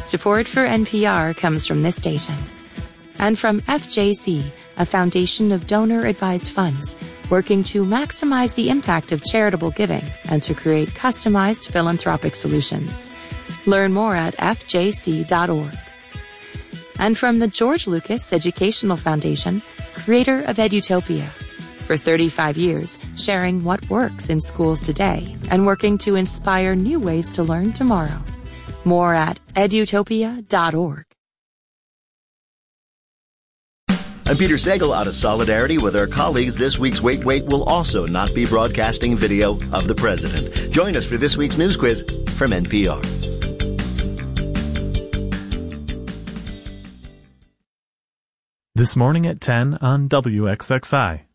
Support for NPR comes from this station and from FJC, a foundation of donor-advised funds working to maximize the impact of charitable giving and to create customized philanthropic solutions. Learn more at fjc.org. And from the George Lucas Educational Foundation, creator of Edutopia. For 35 years, sharing what works in schools today and working to inspire new ways to learn tomorrow. More at edutopia.org. I'm Peter Sagal. Out of solidarity with our colleagues, this week's Wait Wait will also not be broadcasting video of the president. Join us for this week's news quiz from NPR. This morning at 10 on WXXI.